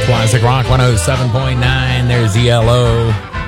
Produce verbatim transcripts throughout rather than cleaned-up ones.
Classic Rock one oh seven point nine. There's E L O.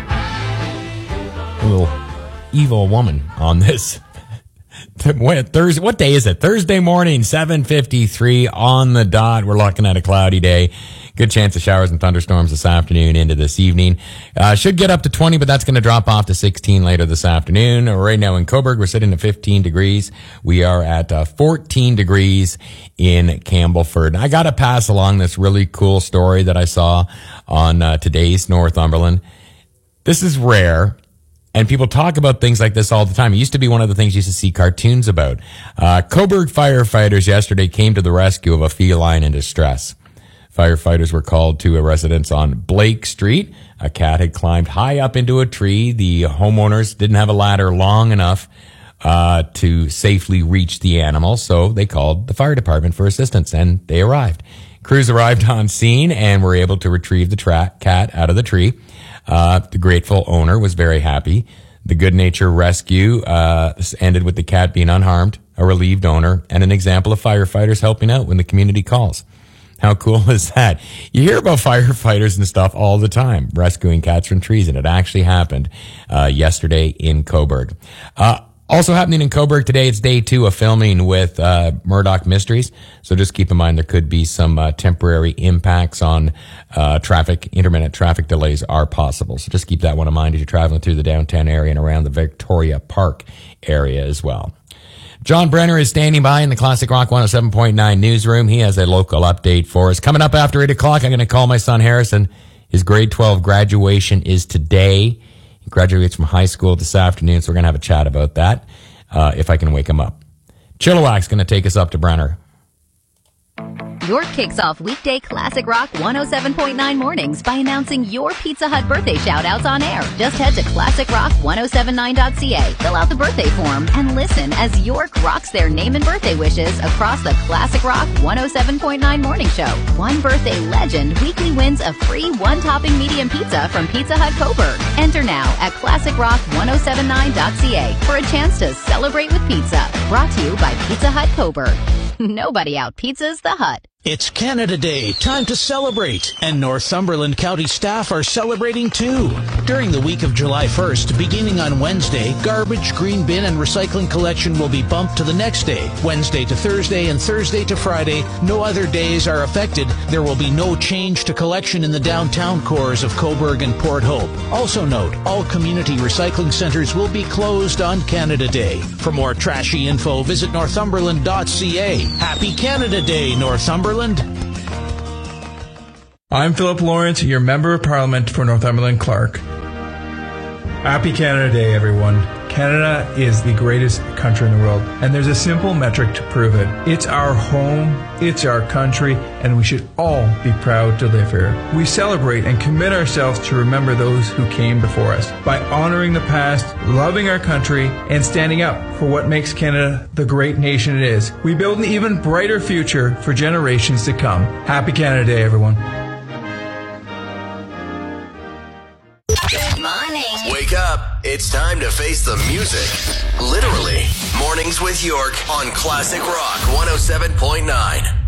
A little evil woman on this. Thursday, what day is it? Thursday morning, seven fifty-three on the dot. We're looking at a cloudy day. Good chance of showers and thunderstorms this afternoon into this evening. Uh, should get up to twenty, but that's going to drop off to sixteen later this afternoon. Right now in Cobourg, we're sitting at fifteen degrees. We are at uh, fourteen degrees in Campbellford. I got to pass along this really cool story that I saw on uh, today's Northumberland. This is rare. And people talk about things like this all the time. It used to be one of the things you used to see cartoons about. Uh, Cobourg firefighters yesterday came to the rescue of a feline in distress. Firefighters were called to a residence on Blake Street. A cat had climbed high up into a tree. The homeowners didn't have a ladder long enough uh, to safely reach the animal, so they called the fire department for assistance, and they arrived. Crews arrived on scene and were able to retrieve the tra- cat out of the tree. Uh, the grateful owner was very happy. The Good Nature rescue uh, ended with the cat being unharmed, a relieved owner, and an example of firefighters helping out when the community calls. How cool is that? You hear about firefighters and stuff all the time, rescuing cats from trees, and it actually happened uh, yesterday in Cobourg. Uh, Also happening in Cobourg today, it's day two of filming with uh, Murdoch Mysteries. So just keep in mind there could be some uh, temporary impacts on uh, traffic. Intermittent traffic delays are possible. So just keep that one in mind as you're traveling through the downtown area and around the Victoria Park area as well. John Brenner is standing by in the Classic Rock one oh seven point nine newsroom. He has a local update for us. Coming up after eight o'clock, I'm going to call my son Harrison. His grade twelve graduation is today. He graduates from high school this afternoon, so we're going to have a chat about that, uh, if I can wake him up. Chilliwack's going to take us up to Brenner. York kicks off weekday Classic Rock one oh seven point nine mornings by announcing your Pizza Hut birthday shout-outs on air. Just head to classic rock ten seventy-nine dot c a, fill out the birthday form, and listen as York rocks their name and birthday wishes across the Classic Rock one oh seven point nine morning show. One birthday legend weekly wins a free one-topping medium pizza from Pizza Hut Cobourg. Enter now at classic rock ten seventy-nine dot c a for a chance to celebrate with pizza. Brought to you by Pizza Hut Cobourg. Nobody out-pizzas the Hut. It's Canada Day, time to celebrate, and Northumberland County staff are celebrating too. During the week of July first, beginning on Wednesday, garbage, green bin, and recycling collection will be bumped to the next day. Wednesday to Thursday and Thursday to Friday, no other days are affected. There will be no change to collection in the downtown cores of Cobourg and Port Hope. Also note, all community recycling centers will be closed on Canada Day. For more trashy info, visit northumberland dot c a. Happy Canada Day, Northumberland. I'm Philip Lawrence, your Member of Parliament for Northumberland Clark. Happy Canada Day, everyone. Canada is the greatest country in the world, and there's a simple metric to prove it. It's our home, it's our country, and we should all be proud to live here. We celebrate and commit ourselves to remember those who came before us by honoring the past, loving our country, and standing up for what makes Canada the great nation it is. We build an even brighter future for generations to come. Happy Canada Day, everyone. Wake up. It's time to face the music. Literally. Mornings with York on Classic Rock one oh seven point nine.